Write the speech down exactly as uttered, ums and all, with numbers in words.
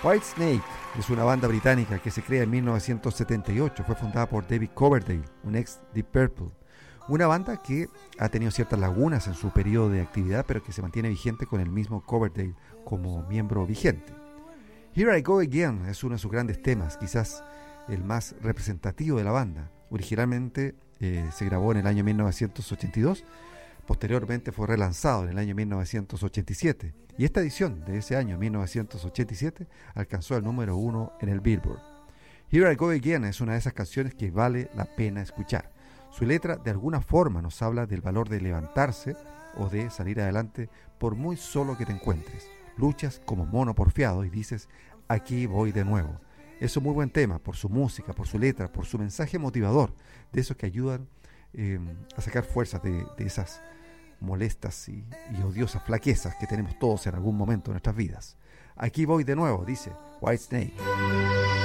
Whitesnake es una banda británica que se crea en mil novecientos setenta y ocho. Fue fundada por David Coverdale, un ex Deep Purple. Una banda que ha tenido ciertas lagunas en su periodo de actividad, pero que se mantiene vigente con el mismo Coverdale como miembro vigente. Here I Go Again es uno de sus grandes temas, quizás el más representativo de la banda. Originalmente eh, se grabó en el año mil novecientos ochenta y dos, posteriormente fue relanzado en el año mil novecientos ochenta y siete, y esta edición de ese año mil novecientos ochenta y siete alcanzó el número uno en el Billboard. Here I Go Again es una de esas canciones que vale la pena escuchar. Su letra de alguna forma nos habla del valor de levantarse o de salir adelante por muy solo que te encuentres. Luchas como mono porfiado y dices, aquí voy de nuevo. Es un muy buen tema por su música, por su letra, por su mensaje motivador, de esos que ayudan eh, a sacar fuerzas de, de esas molestas y, y odiosas flaquezas que tenemos todos en algún momento de nuestras vidas. Aquí voy de nuevo, dice Whitesnake.